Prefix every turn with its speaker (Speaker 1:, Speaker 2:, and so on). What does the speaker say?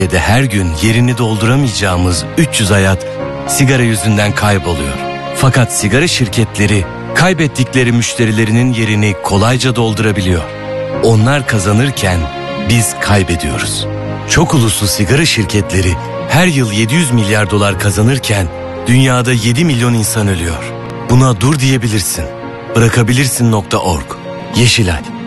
Speaker 1: Türkiye'de her gün yerini dolduramayacağımız 300 hayat sigara yüzünden kayboluyor. Fakat sigara şirketleri kaybettikleri müşterilerinin yerini kolayca doldurabiliyor. Onlar kazanırken biz kaybediyoruz. Çok uluslu sigara şirketleri her yıl 700 milyar dolar kazanırken dünyada 7 milyon insan ölüyor. Buna dur diyebilirsin. Bırakabilirsin.org. Yeşilay.